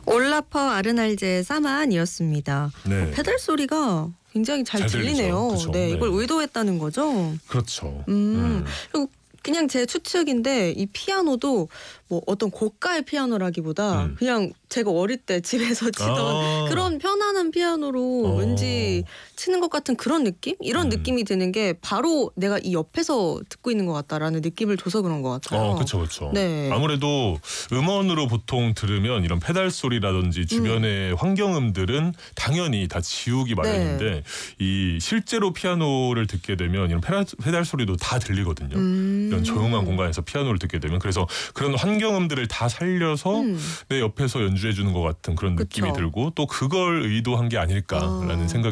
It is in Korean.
올라퍼 아르날제 사만이었습니다. 네. 페달 소리가 굉장히 잘 들리네요. 들리죠. 네, 네. 이걸 의도했다는 거죠. 그렇죠. 그리고 그냥 제 추측인데 이 피아노도 뭐 어떤 고가의 피아노라기보다 그냥 제가 어릴 때 집에서 치던 그런 편안한 피아노로 왠지 치는 것 같은 그런 느낌? 이런 느낌이 드는 게 바로 내가 이 옆에서 듣고 있는 것 같다라는 느낌을 줘서 그런 것 같아요. 그렇죠, 그렇죠. 네. 아무래도 음원으로 보통 들으면 이런 페달 소리라든지 주변의 환경음들은 당연히 다 지우기 마련인데 네. 이 실제로 피아노를 듣게 되면 이런 페달 소리도 다 들리거든요. 이런 조용한 공간에서 피아노를 듣게 되면 그래서 그런 환경음들을 다 살려서 내 옆에서 연주해 주는 것 같은 그런 느낌이 그쵸. 들고 또 그걸 의도한 게 아닐까라는 생각이